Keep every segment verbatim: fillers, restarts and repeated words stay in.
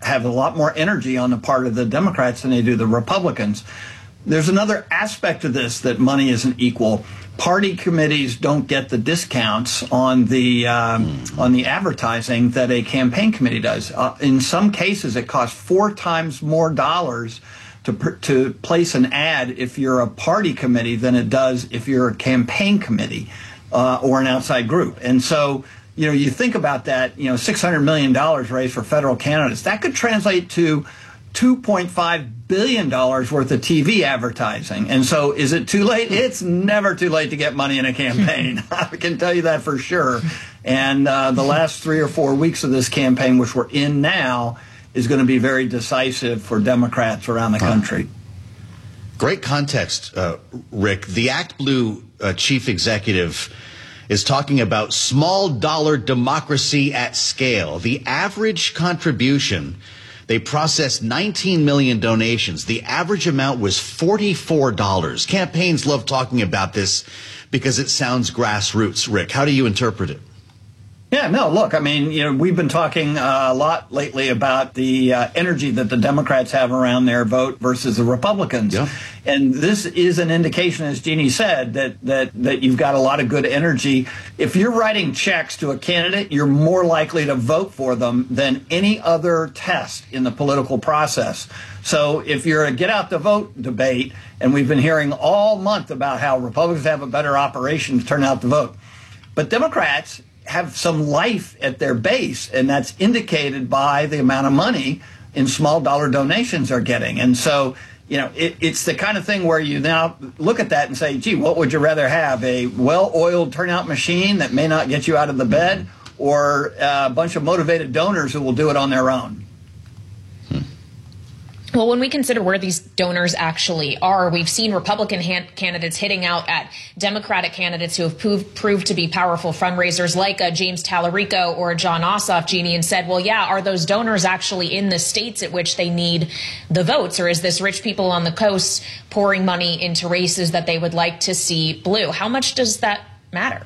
have a lot more energy on the part of the Democrats than they do the Republicans. There's another aspect of this that money isn't equal. Party committees don't get the discounts on the um, on the advertising that a campaign committee does. Uh, in some cases, it costs four times more dollars to to place an ad if you're a party committee than it does if you're a campaign committee uh, or an outside group. And so, you know, you think about that. You know, six hundred million dollars raised for federal candidates, that could translate to two point five billion dollars worth of T V advertising. And so is it too late? It's never too late to get money in a campaign. I can tell you that for sure. And uh, the last three or four weeks of this campaign, which we're in now, is going to be very decisive for Democrats around the country. Great context, uh, Rick. The ActBlue uh, chief executive is talking about small dollar democracy at scale. The average contribution, they processed nineteen million donations. The average amount was forty-four dollars. Campaigns love talking about this because it sounds grassroots. Rick, how do you interpret it? Yeah, no, look, I mean, you know, we've been talking uh, a lot lately about the uh, energy that the Democrats have around their vote versus the Republicans. Yeah. And this is an indication, as Jeannie said, that, that, that you've got a lot of good energy. If you're writing checks to a candidate, you're more likely to vote for them than any other test in the political process. So if you're a get out the vote debate, and we've been hearing all month about how Republicans have a better operation to turn out the vote, but Democrats have some life at their base, and that's indicated by the amount of money in small dollar donations they're getting. And so, you know, it, it's the kind of thing where you now look at that and say, gee, what would you rather have, a well-oiled turnout machine that may not get you out of the bed, or a bunch of motivated donors who will do it on their own? Well, when we consider where these donors actually are, we've seen Republican candidates hitting out at Democratic candidates who have proved, proved to be powerful fundraisers, like uh, James Tallarico or Jon Ossoff, Jeannie, and said, well, yeah, are those donors actually in the states at which they need the votes? Or is this rich people on the coast pouring money into races that they would like to see blue? How much does that matter?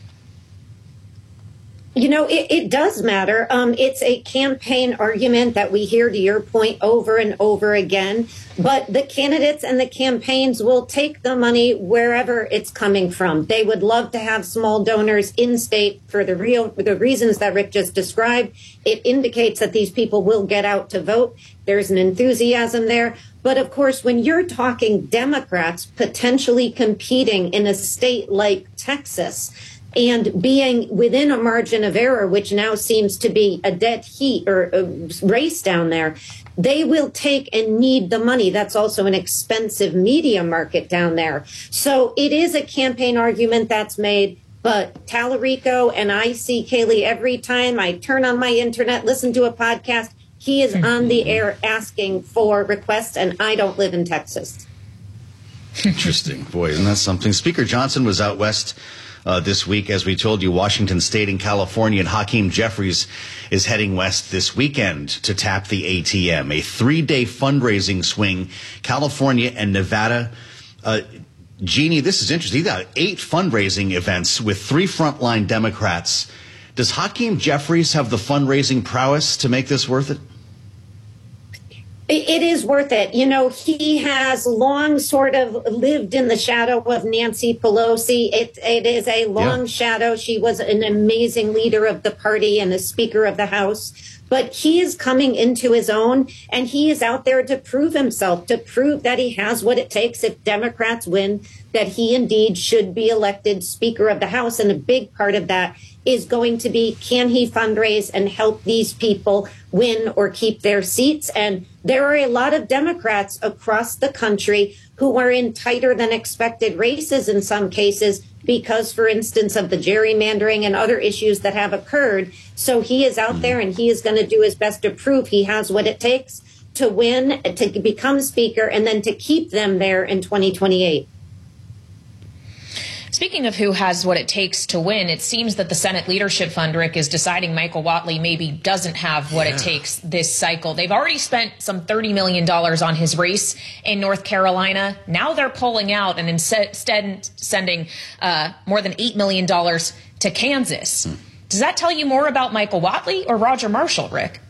You know, it, it does matter. Um, it's a campaign argument that we hear, to your point, over and over again. But the candidates and the campaigns will take the money wherever it's coming from. They would love to have small donors in state for the real for the reasons that Rick just described. It indicates that these people will get out to vote. There's an enthusiasm there. But of course, when you're talking Democrats potentially competing in a state like Texas, and being within a margin of error, which now seems to be a dead heat or a race down there, they will take and need the money. That's also an expensive media market down there. So it is a campaign argument that's made. But Tallarico, and I see Kayleigh every time I turn on my internet, listen to a podcast, he is on the air asking for requests, and I don't live in Texas. Interesting. Boy, isn't that something? Speaker Johnson was out west Uh, this week, as we told you, Washington State and California, and Hakeem Jeffries is heading west this weekend to tap the A T M, a three-day fundraising swing, California and Nevada. Uh, Jeannie, this is interesting. You got eight fundraising events with three frontline Democrats. Does Hakeem Jeffries have the fundraising prowess to make this worth it? It is worth it. You know, he has long sort of lived in the shadow of Nancy Pelosi. It, it is a long yeah. shadow. She was an amazing leader of the party and a Speaker of the House. But he is coming into his own, and he is out there to prove himself, to prove that he has what it takes if Democrats win, that he indeed should be elected Speaker of the House. And a big part of that is going to be, can he fundraise and help these people win or keep their seats? And there are a lot of Democrats across the country who are in tighter than expected races in some cases because, for instance, of the gerrymandering and other issues that have occurred. So he is out there and he is going to do his best to prove he has what it takes to win, to become Speaker, and then to keep them there in twenty twenty-eight. Speaking of who has what it takes to win, it seems that the Senate Leadership Fund, Rick, is deciding Michael Whatley maybe doesn't have what yeah. it takes this cycle. They've already spent some thirty million dollars on his race in North Carolina. Now they're pulling out and instead sending uh, more than eight million dollars to Kansas. Hmm. Does that tell you more about Michael Whatley or Roger Marshall, Rick?